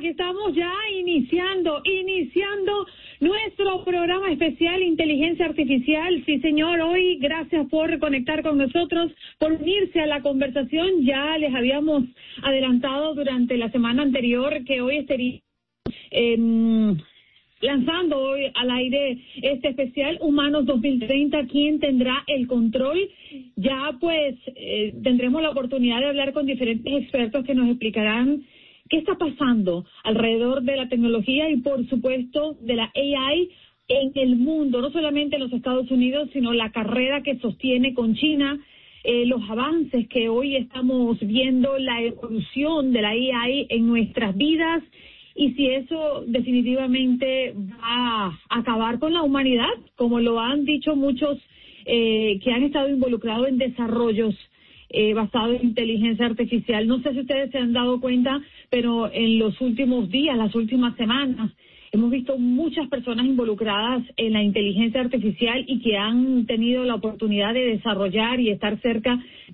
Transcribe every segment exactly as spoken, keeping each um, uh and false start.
estamos ya iniciando, iniciando nuestro programa especial Inteligencia Artificial. Sí, señor, hoy gracias por conectar con nosotros, por unirse a la conversación. Ya les habíamos adelantado durante la semana anterior que hoy estaría eh, lanzando hoy al aire este especial Humanos dos mil treinta. ¿Quién tendrá el control? Ya pues eh, tendremos la oportunidad de hablar con diferentes expertos que nos explicarán qué está pasando alrededor de la tecnología y, por supuesto, de la A I en el mundo, no solamente en los Estados Unidos, sino la carrera que sostiene con China, eh, los avances que hoy estamos viendo, la evolución de la A I en nuestras vidas y si eso definitivamente va a acabar con la humanidad, como lo han dicho muchos eh, que han estado involucrados en desarrollos Eh, basado en inteligencia artificial. No sé si ustedes se han dado cuenta, pero en los últimos días, las últimas semanas, hemos visto muchas personas involucradas en la inteligencia artificial y que han tenido la oportunidad de desarrollar y estar cerca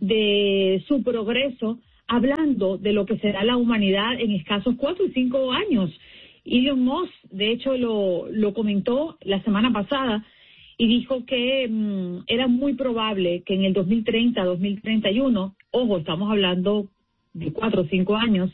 de su progreso, hablando de lo que será la humanidad en escasos cuatro y cinco años. Elon Musk, de hecho, lo, lo comentó la semana pasada, y dijo que mmm, era muy probable que en el dos mil treinta, dos mil treinta y uno, ojo, estamos hablando de cuatro o cinco años,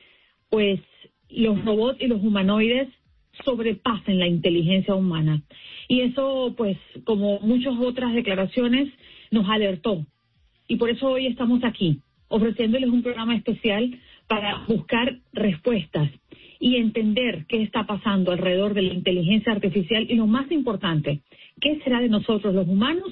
pues los robots y los humanoides sobrepasen la inteligencia humana. Y eso, pues, como muchas otras declaraciones, nos alertó. Y por eso hoy estamos aquí, ofreciéndoles un programa especial para buscar respuestas y entender qué está pasando alrededor de la inteligencia artificial y, lo más importante, qué será de nosotros los humanos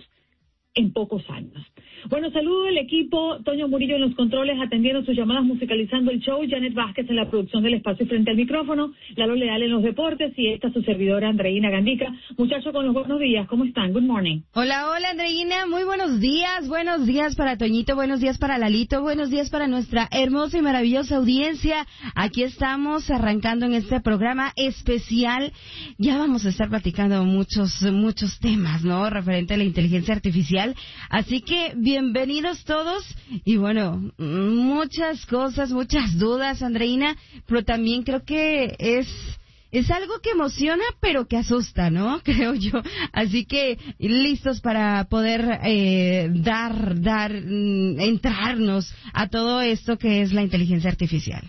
en pocos años. Bueno, saludo al equipo, Toño Murillo en los controles, atendiendo sus llamadas, musicalizando el show, Janet Vázquez en la producción del espacio frente al micrófono, Lalo Leal en los deportes y esta su servidora Andreina Gandica. Muchachos, con los buenos días, ¿cómo están? Good morning. Hola, hola Andreina, muy buenos días, buenos días para Toñito, buenos días para Lalito, buenos días para nuestra hermosa y maravillosa audiencia. Aquí estamos arrancando en este programa especial. Ya vamos a estar platicando muchos, muchos temas, ¿no? Referente a la inteligencia artificial. Así que bienvenidos todos y bueno, muchas cosas, muchas dudas, Andreina, pero también creo que es es algo que emociona pero que asusta, ¿no? Creo yo. Así que listos para poder eh, dar, dar, mm, entrarnos a todo esto que es la inteligencia artificial.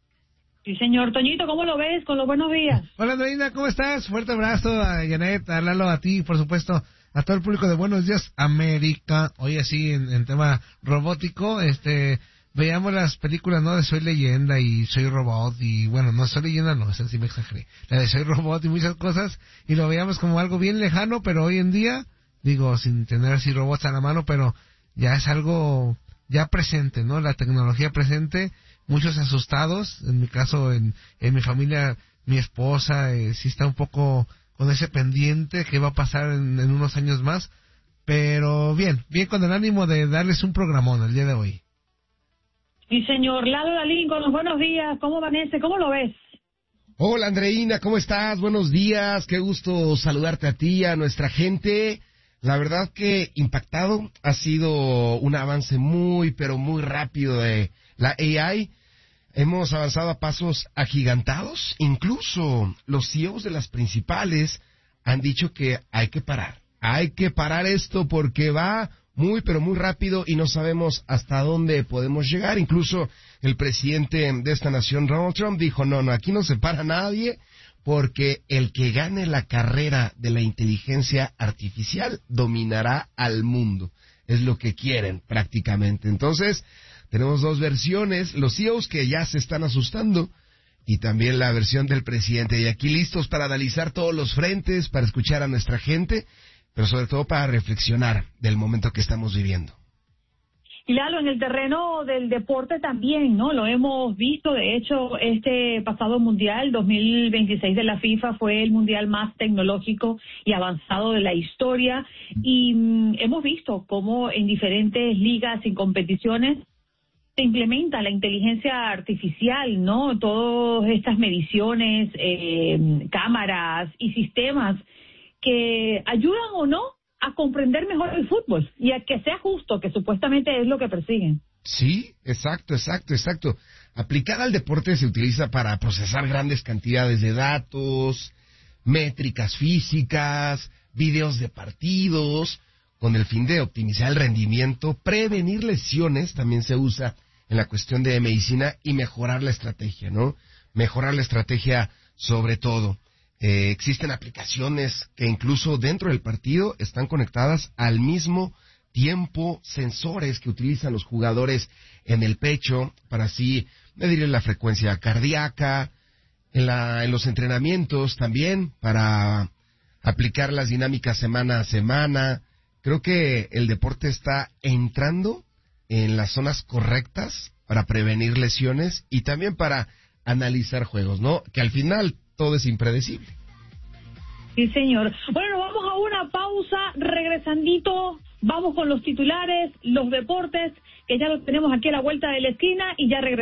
Sí, señor. Toñito, ¿cómo lo ves? Con los buenos días. Hola, Andreina, ¿cómo estás? Fuerte abrazo a Janet, a Lalo, a ti, por supuesto, a todo el público de Buenos Días América. Hoy así, en, en tema robótico, este, veíamos las películas, ¿no? De Soy Leyenda y Soy Robot, y bueno, no Soy Leyenda, no, esa sí me exageré. La de Soy Robot y muchas cosas, y lo veíamos como algo bien lejano, pero hoy en día, digo, sin tener así robots a la mano, pero ya es algo ya presente, ¿no? La tecnología presente, muchos asustados, en mi caso, en, en mi familia, mi esposa, eh, sí está un poco con ese pendiente que va a pasar en, en unos años más, pero bien, bien con el ánimo de darles un programón el día de hoy. Sí, señor. Lalo Dalín, con los buenos días, ¿cómo amanece? ¿Cómo lo ves? Hola, Andreina, ¿cómo estás? Buenos días, qué gusto saludarte a ti, a nuestra gente. La verdad que impactado, ha sido un avance muy, pero muy rápido de la A I. Hemos avanzado a pasos agigantados, incluso los C E Os de las principales han dicho que hay que parar. Hay que parar esto porque va muy, pero muy rápido y no sabemos hasta dónde podemos llegar. Incluso el presidente de esta nación, Donald Trump, dijo, no, no, aquí no se para nadie porque el que gane la carrera de la inteligencia artificial dominará al mundo. Es lo que quieren prácticamente. Entonces, tenemos dos versiones, los C E Os que ya se están asustando y también la versión del presidente. Y aquí listos para analizar todos los frentes, para escuchar a nuestra gente, pero sobre todo para reflexionar del momento que estamos viviendo. Y Lalo, en el terreno del deporte también, ¿no? Lo hemos visto, de hecho, este pasado Mundial dos mil veintiséis de la FIFA fue el Mundial más tecnológico y avanzado de la historia y mmm, hemos visto cómo en diferentes ligas y competiciones se implementa la inteligencia artificial, ¿no? Todas estas mediciones, eh, cámaras y sistemas que ayudan o no a comprender mejor el fútbol y a que sea justo, que supuestamente es lo que persiguen. Sí, exacto, exacto, exacto. aplicada al deporte se utiliza para procesar grandes cantidades de datos, métricas físicas, videos de partidos, con el fin de optimizar el rendimiento, prevenir lesiones, también se usa en la cuestión de medicina, y mejorar la estrategia, ¿no? Mejorar la estrategia sobre todo. Eh, existen aplicaciones que incluso dentro del partido están conectadas al mismo tiempo, sensores que utilizan los jugadores en el pecho para así medir la frecuencia cardíaca, en, la, en los entrenamientos también para aplicar las dinámicas semana a semana. Creo que el deporte está entrando en las zonas correctas para prevenir lesiones y también para analizar juegos, ¿no? Que al final todo es impredecible. Sí, señor. Bueno, vamos a una pausa, regresandito, vamos con los titulares, los deportes, que ya los tenemos aquí a la vuelta de la esquina y ya regresamos.